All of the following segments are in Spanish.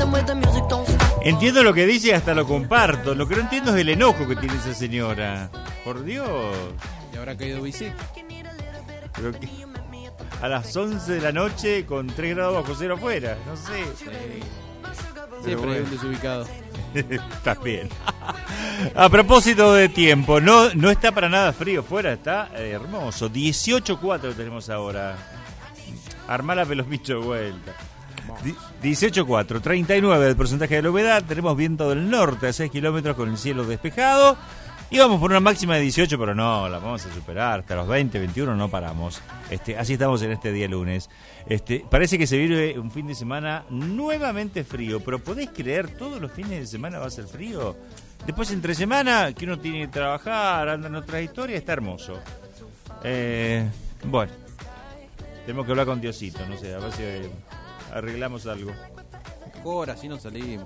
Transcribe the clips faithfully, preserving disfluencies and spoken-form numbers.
Entiendo lo que dice y hasta lo comparto. Lo que no entiendo es el enojo que tiene esa señora. Por Dios. ¿Y habrá caído bici? Pero que a las once de la noche con tres grados bajo cero afuera. No sé. Sí. Siempre hay un desubicado. Estás bien. A propósito de tiempo, no, no está para nada frío fuera, está eh, hermoso. dieciocho cuatro tenemos ahora. Armá la pelos bicho de vuelta. dieciocho cuatro, treinta y nueve el porcentaje de la humedad. Tenemos viento del norte a seis kilómetros con el cielo despejado. Y vamos por una máxima de dieciocho, pero no, la vamos a superar. Hasta los veinte, veintiuno no paramos. Este, así estamos en este día lunes. Este, parece que se vive un fin de semana nuevamente frío, pero ¿podés creer? Todos los fines de semana va a ser frío. Después entre semana, que uno tiene que trabajar, anda en otras historias, está hermoso. Eh, bueno, tenemos que hablar con Diosito, no sé, a ver si arreglamos algo. Mejor, así no salimos.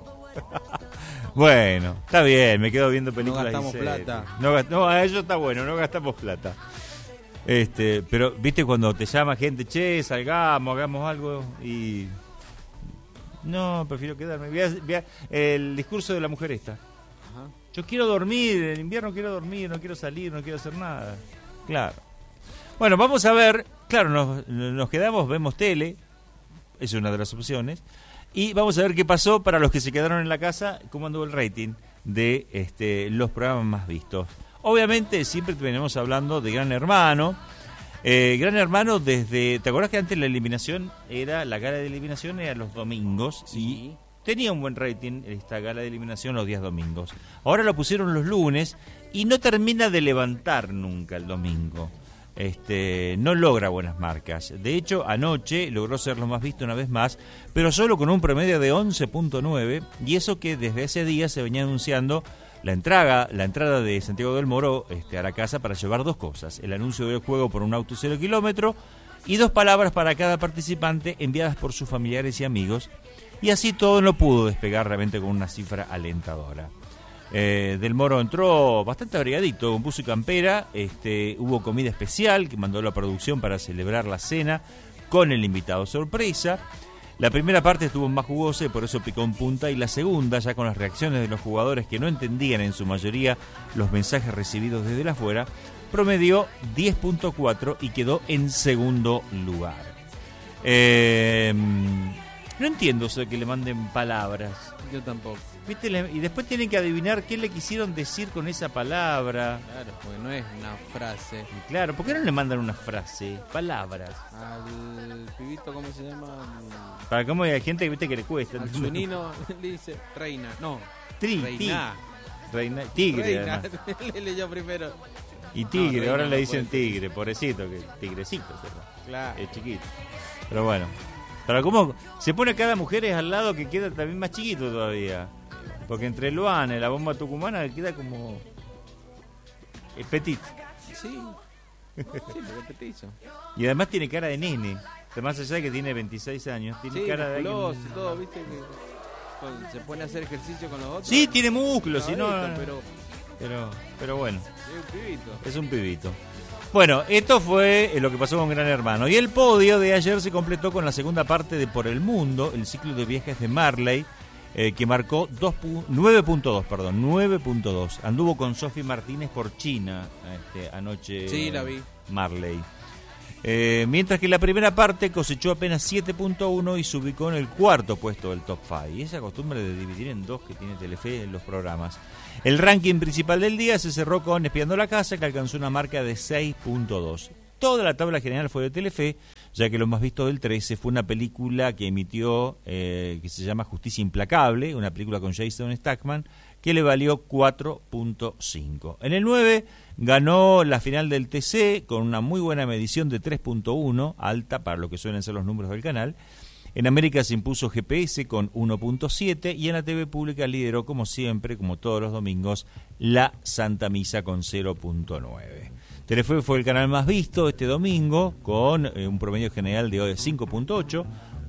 Bueno, está bien, me quedo viendo películas. No gastamos plata. No, gast- no, eso está bueno, no gastamos plata. Este, pero viste cuando te llama gente, che, salgamos, hagamos algo y no, prefiero quedarme. Voy a- voy a- el discurso de la mujer esta. Ajá. Yo quiero dormir, en invierno quiero dormir, no quiero salir, no quiero hacer nada. Claro. Bueno, vamos a ver, claro, nos, nos quedamos, vemos tele, es una de las opciones. Y vamos a ver qué pasó para los que se quedaron en la casa, cómo anduvo el rating de este, los programas más vistos. Obviamente siempre venimos hablando de Gran Hermano. Eh, Gran Hermano desde... ¿Te acuerdas que antes la eliminación era, la gala de eliminación era los domingos? Sí. Y tenía un buen rating esta gala de eliminación los días domingos. Ahora lo pusieron los lunes y no termina de levantar nunca el domingo. Este, no logra buenas marcas. De hecho, anoche logró ser lo más visto una vez más, pero solo con un promedio de once punto nueve, y eso que desde ese día se venía anunciando la entrada, la entrada de Santiago del Moro este, a la casa para llevar dos cosas: el anuncio del juego por un auto cero kilómetro y dos palabras para cada participante enviadas por sus familiares y amigos, y así todo no pudo despegar realmente con una cifra alentadora. Eh, Del Moro entró bastante abrigadito, con buzo y campera. Este, hubo comida especial que mandó la producción para celebrar la cena con el invitado sorpresa. La primera parte estuvo más jugosa y por eso picó en punta, y la segunda, ya con las reacciones de los jugadores que no entendían en su mayoría los mensajes recibidos desde afuera, promedió diez punto cuatro y quedó en segundo lugar. Eh, no entiendo eso de que le manden palabras. Yo tampoco. ¿Viste? Y después tienen que adivinar qué le quisieron decir con esa palabra. Claro, porque no es una frase. Y claro, ¿por qué no le mandan una frase? Palabras. Al pibito, ¿cómo se llama? Para cómo hay gente que viste que le cuesta. Al Zunino le dice reina. No, Tri, reina. ti- reina, tigre, Reina. además. Le leyó primero. Y tigre, No, reina ahora no le dicen puede ser. tigre, pobrecito, que tigrecito, ¿verdad? Claro. Es chiquito. Pero bueno. Pero cómo se pone cada mujer es al lado que queda también más chiquito todavía. Porque entre Luana y la bomba tucumana queda como es petit. Sí. Sí, porque petizo. Y además tiene cara de nene. Más allá de que tiene veintiséis años, tiene Sí, cara de musculoso alguien- y todo, ¿viste? Que con- se pone a hacer ejercicio con los otros. Sí, tiene músculos, si no, Clavadito, pero pero pero bueno, es un pibito. es un pibito. Bueno, esto fue lo que pasó con Gran Hermano. Y el podio de ayer se completó con la segunda parte de Por el Mundo, el ciclo de viajes de Marley, eh, que marcó nueve punto dos, perdón, nueve punto dos. Anduvo con Sofi Martínez por China este, anoche. Sí, la vi. Marley. Eh, mientras que la primera parte cosechó apenas siete punto uno y se ubicó en el cuarto puesto del top cinco. Y esa costumbre de dividir en dos que tiene Telefe en los programas. El ranking principal del día se cerró con Espiando la Casa, que alcanzó una marca de seis punto dos. Toda la tabla general fue de Telefe, ya que lo más visto del trece fue una película que emitió, eh, que se llama Justicia Implacable, una película con Jason Statham, que le valió cuatro punto cinco. En el nueve ganó la final del T C con una muy buena medición de tres punto uno, alta para lo que suelen ser los números del canal. En América se impuso G P S con uno punto siete y en la T V pública lideró, como siempre, como todos los domingos, la Santa Misa con cero punto nueve. Telefe fue el canal más visto este domingo con eh, un promedio general de cinco punto ocho,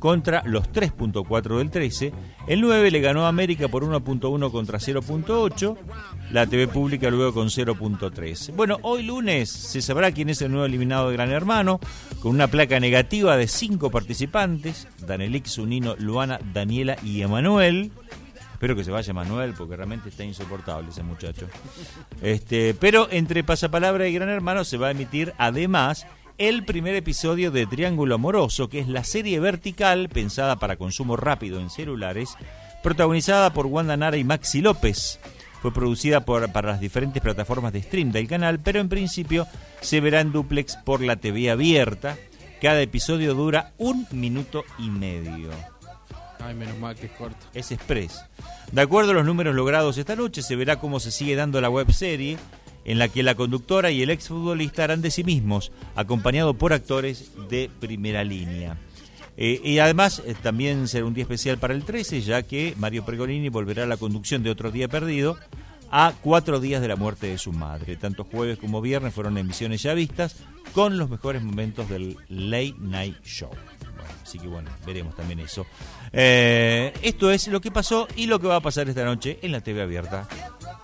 contra los tres punto cuatro del trece. El nueve le ganó a América por uno punto uno contra cero punto ocho. La T V pública luego con cero punto tres. Bueno, hoy lunes se sabrá quién es el nuevo eliminado de Gran Hermano, con una placa negativa de cinco participantes: Danelix, Unino, Luana, Daniela y Emanuel. Espero que se vaya Manuel, porque realmente está insoportable ese muchacho. Este, pero entre Pasapalabra y Gran Hermano se va a emitir además el primer episodio de Triángulo Amoroso, que es la serie vertical pensada para consumo rápido en celulares, protagonizada por Wanda Nara y Maxi López. Fue producida por, para las diferentes plataformas de stream del canal, pero en principio se verá en dúplex por la T V abierta. Cada episodio dura un minuto y medio. Ay, menos mal que es corto. Es express. De acuerdo a los números logrados esta noche, se verá cómo se sigue dando la webserie, en la que la conductora y el exfutbolista harán de sí mismos, acompañado por actores de primera línea. Eh, y además eh, también será un día especial para el trece, ya que Mario Pergolini volverá a la conducción de Otro Día Perdido a cuatro días de la muerte de su madre. Tanto jueves como viernes fueron emisiones ya vistas, con los mejores momentos del Late Night Show. Bueno, así que bueno, veremos también eso. Eh, esto es lo que pasó y lo que va a pasar esta noche en la T V abierta.